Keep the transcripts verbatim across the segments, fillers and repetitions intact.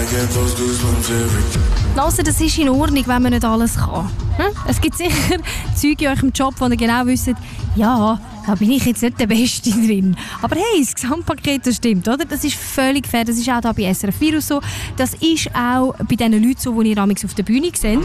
Also, das ist in Ordnung, wenn man nicht alles kann. Hm? Es gibt sicher Züge in eurem Job, wo ihr genau wisst, ja, da bin ich jetzt nicht der Beste drin. Aber hey, das Gesamtpaket, das stimmt, oder? Das ist völlig fair. Das ist auch da bei S R F Virus so. Das ist auch bei den Leuten so, die ihr amigs auf der Bühne seht.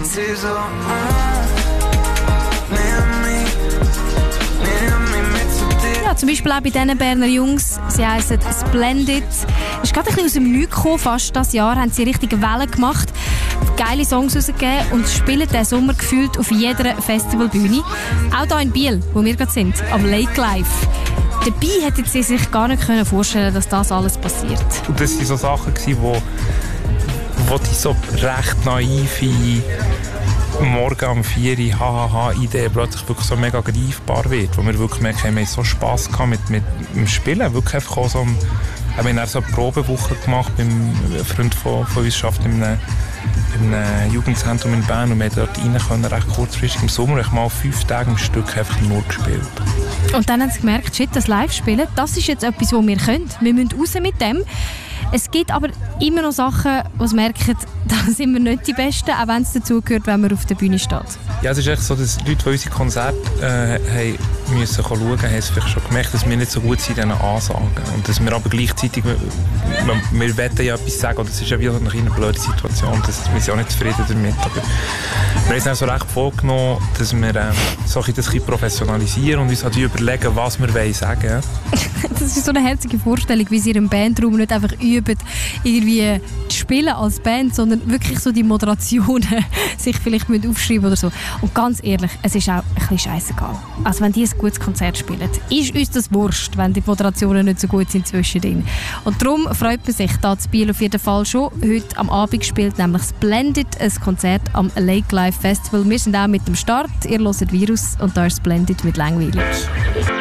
Ja, zum Beispiel auch bei diesen Berner Jungs. Sie heissen Splendid. Es ist gerade ein bisschen aus dem Nichts gekommen. Fast dieses Jahr haben sie richtige Wellen gemacht, geile Songs rausgegeben und spielen diesen Sommer gefühlt auf jeder Festivalbühne. Auch hier in Biel, wo wir gerade sind, am Lake Life. Dabei hätten sie sich gar nicht vorstellen können, dass das alles passiert. Und das waren so Sachen, wo, wo die so recht naive morgen um vier Uhr Hahaha-Idee plötzlich wirklich so mega greifbar wird, wo wir wirklich merken, wir haben so Spass gehabt mit, mit dem Spielen, wirklich einfach auch so, wir haben so eine Probewoche gemacht beim Freund von, von uns, schafft in einem, in einem Jugendzentrum in Bern und wir konnten dort rein können, recht kurzfristig im Sommer, ich mal fünf Tage am Stück einfach nur gespielt. Und dann haben sie gemerkt, shit, das Live-Spielen, das ist jetzt etwas, was wir können. Wir müssen raus mit dem. Es gibt aber immer noch Sachen, wo sie merken, da sind wir nicht die Besten, auch wenn es dazugehört, wenn man auf der Bühne steht. Ja, es ist echt so, dass Leute, die unsere Konzerte äh, haben müssen schauen, haben es vielleicht schon gemerkt, dass wir nicht so gut sind in diesen Ansagen. Und dass wir aber gleichzeitig, wir, wir wollen ja etwas sagen, und das ist ja wieder eine kleine blöde Situation, das, wir sind auch nicht zufrieden damit. Aber wir haben uns auch so recht vorgenommen, dass wir ähm, so ein das ein bisschen professionalisieren und uns halt überlegen, was wir wollen sagen. Das ist so eine herzige Vorstellung, wie sie in einem Bandraum nicht einfach üben, irgendwie zu spielen als Band, sondern wirklich so die Moderationen sich vielleicht aufschreiben oder so. Und ganz ehrlich, es ist auch ein bisschen scheissegal. Also wenn die ein gutes Konzert spielen, ist uns das wurscht, wenn die Moderationen nicht so gut sind zwischendrin. Und darum freut man sich da zu Biel auf jeden Fall schon. Heute am Abend spielt nämlich Splendid ein Konzert am Lake Life Festival. Wir sind auch mit dem Start. Ihr hört Virus und da ist Splendid mit Langweilig.